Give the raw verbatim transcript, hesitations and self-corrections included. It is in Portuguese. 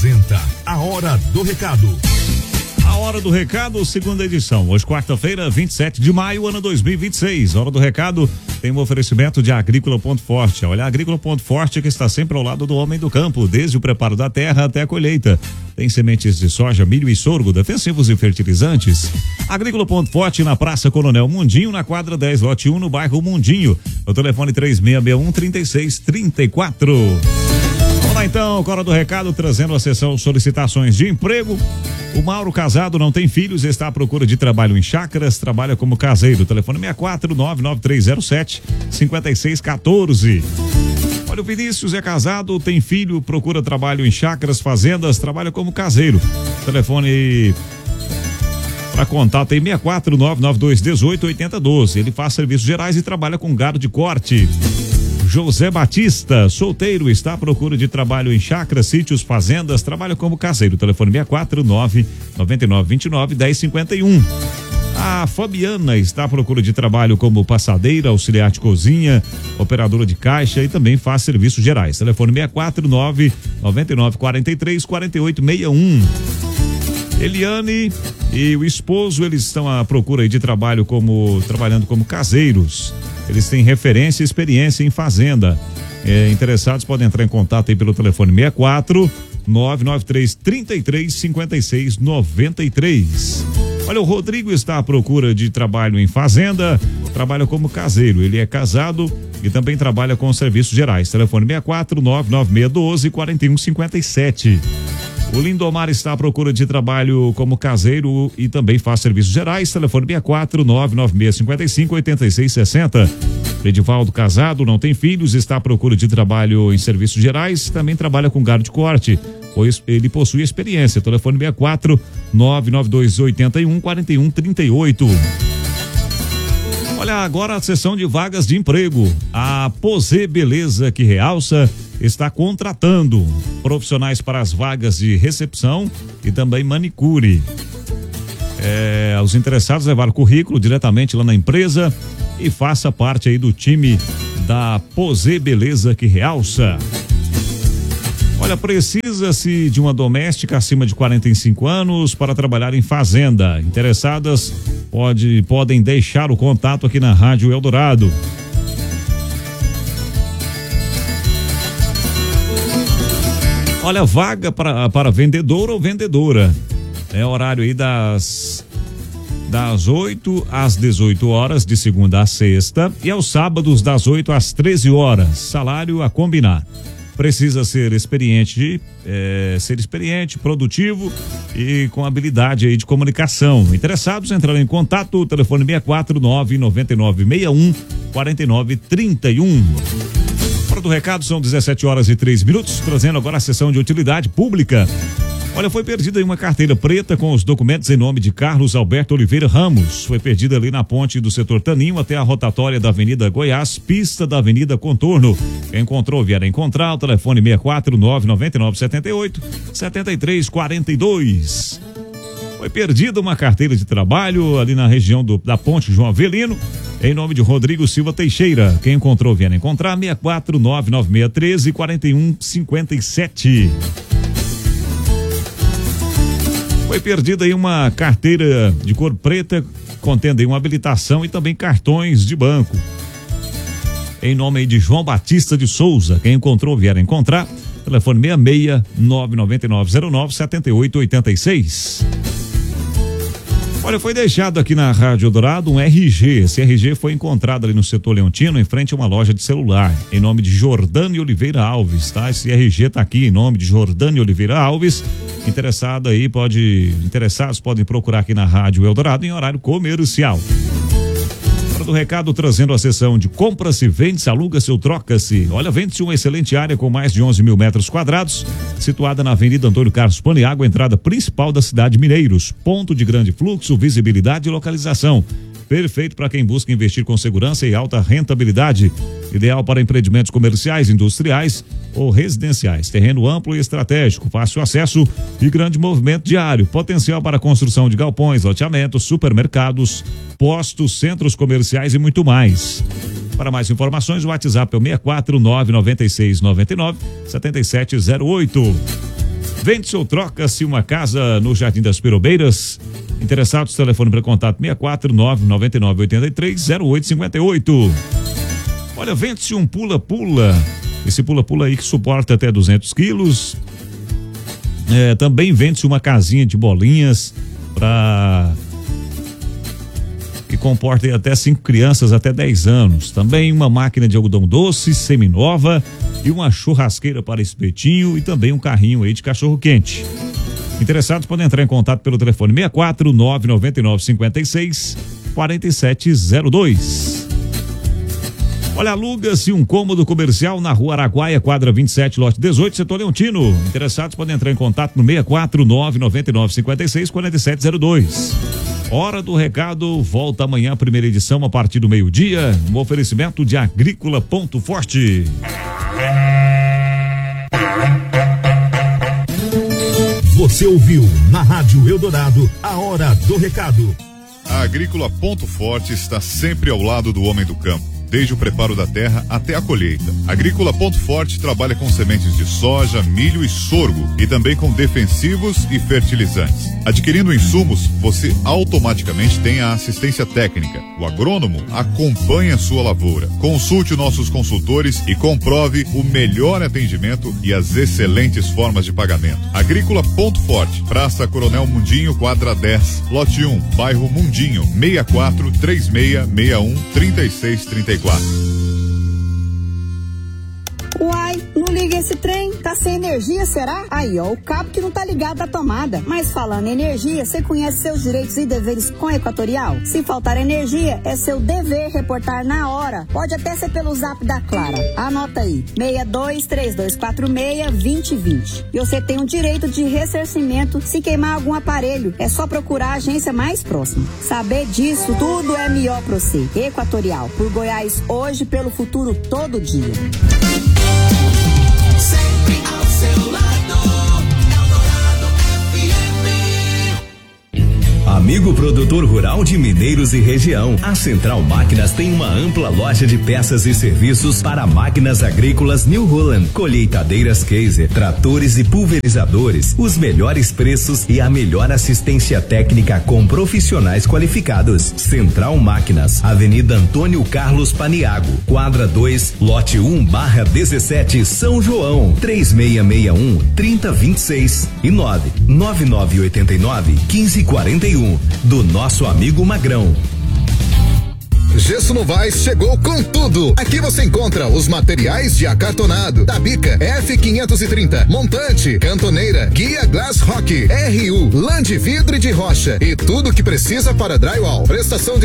apresenta a Hora do Recado. A Hora do Recado, segunda edição. Hoje, quarta-feira, vinte e sete de maio, ano dois mil e vinte e seis. Hora do Recado tem um oferecimento de Agrícola Ponto Forte. Olha, a Agrícola Ponto Forte que está sempre ao lado do homem do campo, desde o preparo da terra até a colheita. Tem sementes de soja, milho e sorgo, defensivos e fertilizantes. Agrícola Ponto Forte na Praça Coronel Mundinho, na quadra dez, lote um, no bairro Mundinho. O telefone três seis seis um, três seis três quatro. Vamos lá então, Hora do Recado, trazendo a sessão solicitações de emprego. O Mauro, casado, não tem filhos, está à procura de trabalho em chácaras, trabalha como caseiro. Telefone seis quatro nove nove três zero sete cinco seis um quatro. Olha, o Vinícius é casado, tem filho, procura trabalho em chácaras, fazendas, trabalha como caseiro. Telefone para contato aí seis quatro nove nove dois um oito oito zero um dois. Ele faz serviços gerais e trabalha com gado de corte. José Batista, solteiro, está à procura de trabalho em chácaras, sítios, fazendas, trabalha como caseiro. Telefone seis quatro nove nove nove dois nove um zero cinco um. A Fabiana está à procura de trabalho como passadeira, auxiliar de cozinha, operadora de caixa e também faz serviços gerais. Telefone seis quatro nove nove nove quatro três quatro oito seis um. Eliane e o esposo, eles estão à procura aí de trabalho como trabalhando como caseiros. Eles têm referência e experiência em fazenda. É, interessados podem entrar em contato aí pelo telefone seis quatro nove nove três três três cinco seis nove três. Olha, o Rodrigo está à procura de trabalho em fazenda, trabalha como caseiro. Ele é casado e também trabalha com serviços gerais. Telefone seis quatro nove nove seis um dois quatro um cinco sete. O Lindomar está à procura de trabalho como caseiro e também faz serviços gerais. Telefone seis quatro nove nove seis cinco cinco oito seis seis zero. Edivaldo, casado, não tem filhos, está à procura de trabalho em serviços gerais, também trabalha com gado de corte, pois ele possui experiência. Telefone seis quatro nove nove dois oito um quatro um três oito. Olha, agora a sessão de vagas de emprego. A Posê Beleza que Realça está contratando profissionais para as vagas de recepção e também manicure. É, os interessados levaram o currículo diretamente lá na empresa e faça parte aí do time da Posê Beleza que Realça. Olha, precisa-se de uma doméstica acima de quarenta e cinco anos para trabalhar em fazenda. Interessadas pode, podem deixar o contato aqui na Rádio Eldorado. Olha, vaga para, para vendedor ou vendedora. É horário aí das das oito às dezoito horas, de segunda a sexta, e aos sábados das oito às treze horas. Salário a combinar. Precisa ser experiente, é, ser experiente, produtivo e com habilidade aí de comunicação. Interessados, entrarem em contato, telefone seis quatro nove nove nove seis um quatro nove três um. Hora do Recado, são dezessete horas e três minutos, trazendo agora a sessão de utilidade pública. Olha, foi perdida aí uma carteira preta com os documentos em nome de Carlos Alberto Oliveira Ramos. Foi perdida ali na ponte do setor Taninho até a rotatória da Avenida Goiás, pista da Avenida Contorno. Quem encontrou, vier a encontrar, o telefone seis quatro nove nove nove sete oito sete três quatro dois. Foi perdida uma carteira de trabalho ali na região do, da ponte João Avelino, em nome de Rodrigo Silva Teixeira. Quem encontrou, vier a encontrar, seis quatro nove nove seis três quatro um cinco sete. Foi perdida aí uma carteira de cor preta, contendo aí uma habilitação e também cartões de banco. Em nome aí de João Batista de Souza. Quem encontrou, vier a encontrar, telefone seis seis nove nove nove zero nove sete oito oito seis. Olha, foi deixado aqui na Rádio Eldorado um R G. Esse R G foi encontrado ali no setor Leontino, em frente a uma loja de celular, em nome de Jordane Oliveira Alves, tá? Esse R G tá aqui em nome de Jordane Oliveira Alves. Interessado aí, pode, interessados podem procurar aqui na Rádio Eldorado em horário comercial. Hora do Recado, trazendo a sessão de compra-se, vende-se, aluga-se ou troca-se. Olha, vende-se uma excelente área com mais de onze mil metros quadrados, situada na Avenida Antônio Carlos Paniagua, entrada principal da cidade de Mineiros. Ponto de grande fluxo, visibilidade e localização. Perfeito para quem busca investir com segurança e alta rentabilidade. Ideal para empreendimentos comerciais, industriais ou residenciais. Terreno amplo e estratégico, fácil acesso e grande movimento diário. Potencial para construção de galpões, loteamentos, supermercados, postos, centros comerciais e muito mais. Para mais informações, o WhatsApp é o seis quatro nove nove seis nove nove sete sete zero oito. Vende-se ou troca-se uma casa no Jardim das Pirobeiras? Interessados, telefone para contato seis quatro nove nove nove oito três zero oito cinco oito. Olha, vende-se um pula-pula. Esse pula-pula aí que suporta até duzentos quilos. É, também vende-se uma casinha de bolinhas para que comporta até cinco crianças até dez anos. Também uma máquina de algodão doce seminova e uma churrasqueira para espetinho e também um carrinho aí de cachorro quente. Interessados podem entrar em contato pelo telefone seis quatro nove nove nove cinco seis quatro sete zero dois. Olha, aluga-se um cômodo comercial na Rua Araguaia, quadra vinte e sete, lote dezoito, setor Leontino. Interessados podem entrar em contato no seis quatro nove nove nove cinco seis quatro sete zero dois. Hora do recado, volta amanhã, primeira edição, a partir do meio-dia. Um oferecimento de Agrícola Ponto Forte. Você ouviu na Rádio Eldorado a Hora do Recado. A Agrícola Ponto Forte está sempre ao lado do homem do campo, desde o preparo da terra até a colheita. Agrícola Ponto Forte trabalha com sementes de soja, milho e sorgo e também com defensivos e fertilizantes. Adquirindo insumos, você automaticamente tem a assistência técnica. O agrônomo acompanha a sua lavoura. Consulte nossos consultores e comprove o melhor atendimento e as excelentes formas de pagamento. Agrícola Ponto Forte, Praça Coronel Mundinho, quadra dez, lote um, bairro Mundinho, seis quatro três seis seis um três seis três quatro. Uai, não liga esse trem, tá sem energia, será? Aí, ó, o cabo que não tá ligado à tomada. Mas falando em energia, você conhece seus direitos e deveres com a Equatorial? Se faltar energia, é seu dever reportar na hora. Pode até ser pelo zap da Clara. Anota aí, seis dois três dois quatro seis dois zero dois zero. E você tem o direito de ressarcimento se queimar algum aparelho. É só procurar a agência mais próxima. Saber disso, tudo é melhor pra você. Equatorial, por Goiás hoje, pelo futuro todo dia. Sempre ao seu lado, Eldorado F M. Amigo produtor rural de Mineiros e região, a Central Máquinas tem uma ampla loja de peças e serviços para máquinas agrícolas New Holland, colheitadeiras Kaiser, tratores e pulverizadores, os melhores preços e a melhor assistência técnica com profissionais qualificados. Central Máquinas, Avenida Antônio Carlos Paniago, quadra dois, lote um barra dezessete, São João, três seis seis um, três zero dois seis e nove nove nove oito nove, um cinco quatro um. Do nosso amigo Magrão. Gesso Novaes chegou com tudo. Aqui você encontra os materiais de acartonado da Bica F quinhentos e trinta, montante, cantoneira, guia Glass Rock, R U, lã de vidro e de rocha e tudo que precisa para drywall. Prestação de